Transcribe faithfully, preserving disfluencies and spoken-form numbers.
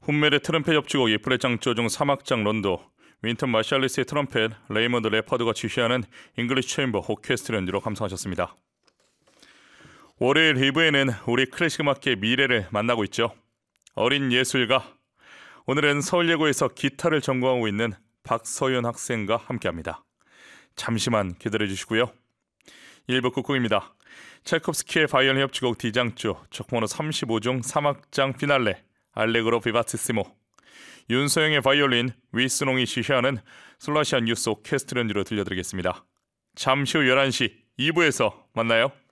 훈멜의 트럼펫 협주곡 프레장조 중 삼 악장 론도, 윈턴 마샬리스의 트럼펫, 레이먼드 레퍼드가 지휘하는 잉글리시 챔버 오케스트라 연주로 감상하셨습니다. 월요일 이 부에는 우리 클래식 음악계의 미래를 만나고 있죠. 어린 예술가, 오늘은 서울예고에서 기타를 전공하고 있는 박서연 학생과 함께합니다. 잠시만 기다려주시고요. 일 부 끝곡입니다. 찰콥스키의 바이올린 협주곡 D장조 적번호 삼십오 중 삼 악장 피날레 알레그로 비바티시모, 윤서영의 바이올린, 위스농이 지휘하는 슬라시안 뉴스 오케스트라 연주로 들려드리겠습니다. 잠시 후 열한 시 이 부에서 만나요.